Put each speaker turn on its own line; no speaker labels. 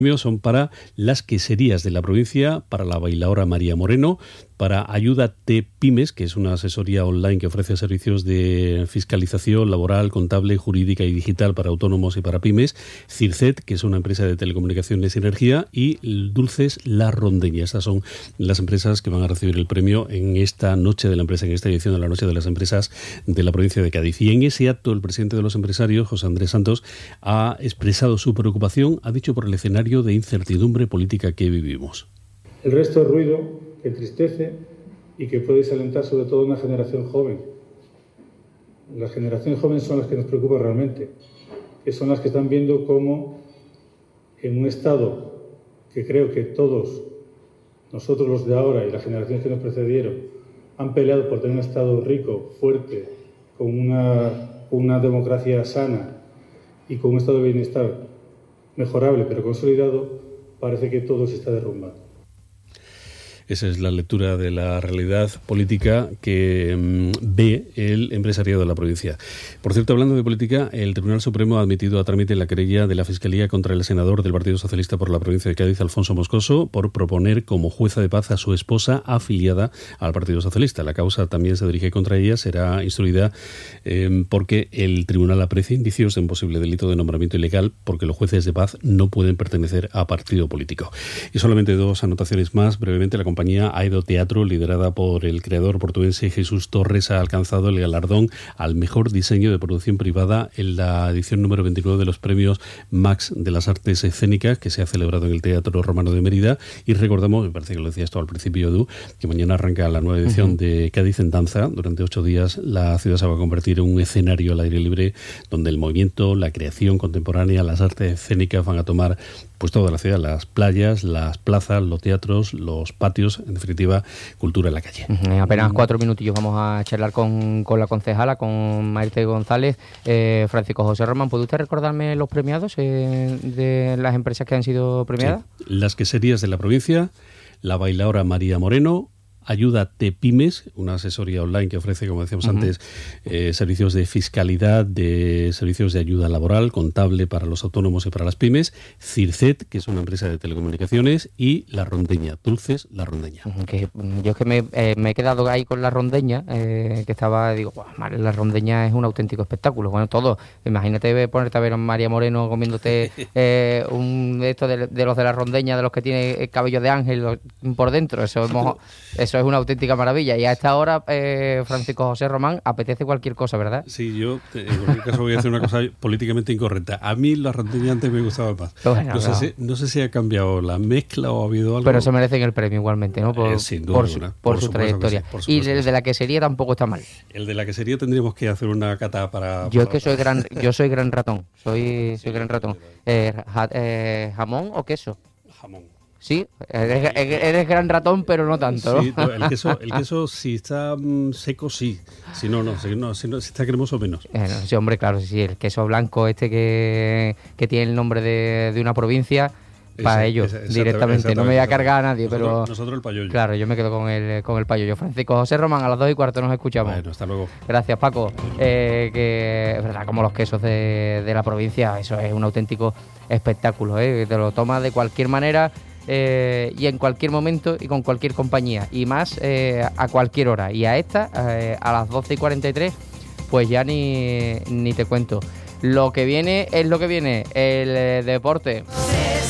Son para las queserías de la provincia, para la bailaora María Moreno, para Ayúdate Pymes, que es una asesoría online que ofrece servicios de fiscalización laboral, contable, jurídica y digital para autónomos y para pymes, Circet, que es una empresa de telecomunicaciones y energía, y Dulces La Rondeña. Estas son las empresas que van a recibir el premio en esta noche de la empresa, en esta edición de la Noche de las Empresas de la provincia de Cádiz. Y en ese acto, el presidente de los empresarios, José Andrés Santos, ha expresado su preocupación, ha dicho, por el escenario de incertidumbre política que vivimos.
El resto es ruido que entristece y que puede desalentar sobre todo una generación joven. Las generaciones jóvenes son las que nos preocupan realmente, que son las que están viendo cómo en un estado que creo que todos nosotros los de ahora y las generaciones que nos precedieron han peleado por tener un estado rico, fuerte, con una democracia sana y con un estado de bienestar mejorable pero consolidado, parece que todo se está derrumbando.
Esa es la lectura de la realidad política que ve el empresariado de la provincia. Por cierto, hablando de política, el Tribunal Supremo ha admitido a trámite la querella de la Fiscalía contra el senador del Partido Socialista por la provincia de Cádiz, Alfonso Moscoso, por proponer como jueza de paz a su esposa afiliada al Partido Socialista. La causa también se dirige contra ella, será instruida porque el tribunal aprecia indicios de un posible delito de nombramiento ilegal, porque los jueces de paz no pueden pertenecer a partido político. Y solamente dos anotaciones más. Brevemente, la compañía Aedo Teatro, liderada por el creador portuense Jesús Torres, ha alcanzado el galardón al mejor diseño de producción privada en la edición número 29 de los premios Max de las Artes Escénicas, que se ha celebrado en el Teatro Romano de Mérida. Y recordamos, me parece que lo decía esto al principio, Edu, que mañana arranca la nueva edición de Cádiz en Danza. Durante 8 días la ciudad se va a convertir en un escenario al aire libre donde el movimiento, la creación contemporánea, las artes escénicas van a tomar pues toda la ciudad, las playas, las plazas, los teatros, los patios, en definitiva, cultura en la calle.
En apenas 4 minutillos vamos a charlar con la concejala, con Maite González. Francisco José Román, ¿puede usted recordarme los premiados de las empresas que han sido premiadas?
Sí. Las queserías de la provincia, la bailaora María Moreno, Ayúdate Pymes, una asesoría online que ofrece, como decíamos antes, servicios de fiscalidad, de servicios de ayuda laboral, contable para los autónomos y para las pymes, Circet, que es una empresa de telecomunicaciones, y La Rondeña, Dulces La Rondeña.
Yo es que me he quedado ahí con La Rondeña, que estaba, digo, La Rondeña es un auténtico espectáculo. Bueno, todo, imagínate ponerte a ver a María Moreno comiéndote un de estos de los de La Rondeña, de los que tiene el cabello de ángel por dentro, eso es una auténtica maravilla. Y a esta hora, Francisco José Román, apetece cualquier cosa, ¿verdad?
Sí, yo en cualquier caso voy a hacer una cosa políticamente incorrecta. A mí La Rondeña antes me gustaba más. Bueno, no sé si ha cambiado la mezcla o ha habido algo.
Pero se merecen el premio igualmente, ¿no?
Sin duda alguna.
Por su trayectoria.
Sí,
y el de la quesería tampoco está mal.
El de la quesería tendríamos que hacer una cata para...
Yo es que soy gran ratón. Soy gran ratón. ¿Jamón o queso?
Jamón.
Sí, eres gran ratón, pero no tanto,
sí, ¿no? El queso si está seco, sí. Si no, si está cremoso, menos.
Sí, hombre, claro, sí. El queso blanco que tiene el nombre de una provincia, para ellos directamente. No me voy a cargar a nadie, pero...
Nosotros el payollo.
Claro, yo me quedo con el payollo. Francisco José Román, a las 2:15 nos escuchamos.
Bueno, hasta luego.
Gracias, Paco. Que es verdad, como los quesos de la provincia, eso es un auténtico espectáculo, ¿eh? Te lo tomas de cualquier manera... y en cualquier momento y con cualquier compañía y más a cualquier hora, y a esta a las 12:43 pues ya ni te cuento. Lo que viene es lo que viene, el deporte.